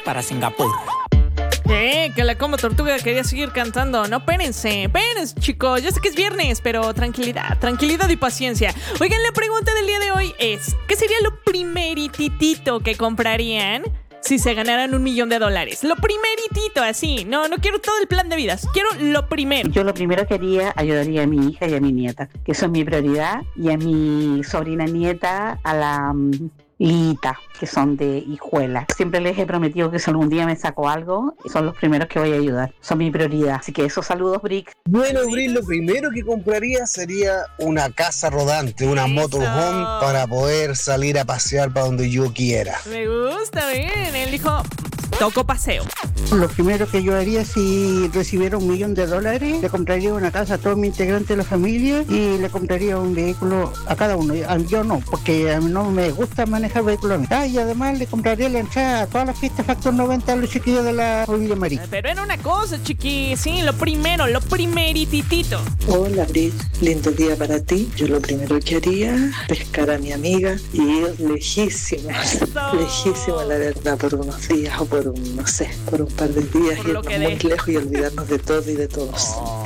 para Singapur. Que la Combo Tortuga quería seguir cantando. No, espérense, chicos. Ya sé que es viernes, pero tranquilidad y paciencia. Oigan, la pregunta del día de hoy es: ¿qué sería lo primerititito que comprarían si se ganaran $1 millón? Lo primeritito, así. No quiero todo el plan de vidas. Quiero lo primero. Yo lo primero que haría, ayudaría a mi hija y a mi nieta, que son mi prioridad, y a mi sobrina nieta, a la Lita, que son de Hijuela. Siempre les he prometido que si algún día me saco algo, son los primeros que voy a ayudar. Son mi prioridad. Así que esos saludos, Brick. Bueno, Brick, lo primero que compraría sería una casa rodante, una motorhome, para poder salir a pasear para donde yo quiera. Me gusta, bien. Él dijo: toco paseo. Lo primero que yo haría si recibiera $1 millón, le compraría una casa a todos mis integrantes de la familia y le compraría un vehículo a cada uno. Yo no, porque a mí no me gusta manejar vehículos. Y además le compraría la entrada a todas las fiestas Factor 90 a los chiquillos de la familia Marí. Pero era una cosa, chiqui. Sí, lo primerititito. Hola, Brick. Lindo día para ti. Yo lo primero que haría, pescar a mi amiga y ir lejísimas, la verdad, por unos días o por un par de días, irnos muy lejos y olvidarnos de todo y de todos.